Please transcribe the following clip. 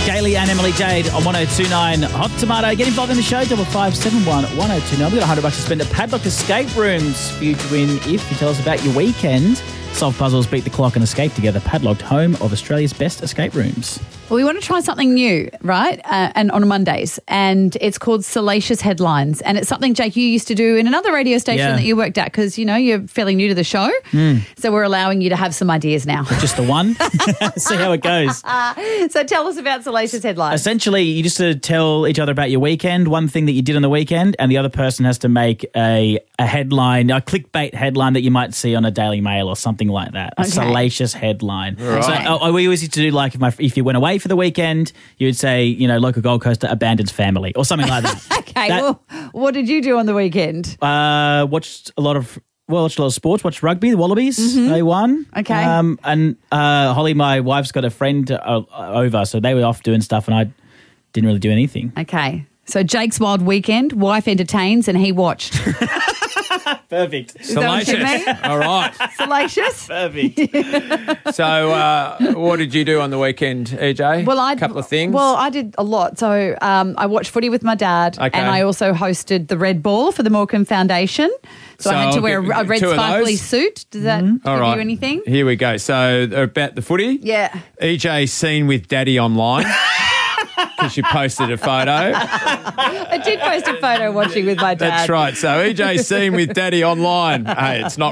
Daly and Emily Jade on 102.9 Hot Tomato. Get involved in the show, 5571 1029. We've got $100 to spend at Padlock Escape Rooms for you to win if you tell us about your weekend. Solve puzzles, beat the clock and escape together. Padlocked, home of Australia's best escape rooms. Well, we want to try something new, right? And on Mondays. And it's called Salacious Headlines. And it's something, Jake, you used to do in another radio station that you worked at because, you know, you're fairly new to the show. So we're allowing you to have some ideas now. Just the one. See how it goes. So tell us about Salacious Headlines. Essentially, you just tell each other about your weekend, one thing that you did on the weekend, and the other person has to make a headline, a clickbait headline that you might see on a Daily Mail or something like that. A salacious headline. Right. So we always used to do, like, if you went away for the weekend, you would say, you know, local Gold Coaster abandons family or something like that. Okay, well, what did you do on the weekend? Watched a lot of sports, watched rugby, the Wallabies, they won. Okay. And Holly, my wife's got a friend over, so they were off doing stuff and I didn't really do anything. Okay. So Jake's wild weekend, wife entertains and he watched. Perfect. Is that what you mean? All right. Salacious? Perfect. So what did you do on the weekend, EJ? Well, a couple of things. Well, I did a lot. So I watched footy with my dad and I also hosted the Red Ball for the Morecambe Foundation. So I had to wear a red sparkly suit. Does that give you anything? Here we go. So about the footy. Yeah. EJ seen with Daddy online. Because you posted a photo. I did post a photo watching with my dad. That's right. So EJ seen with Daddy online. Hey, it's not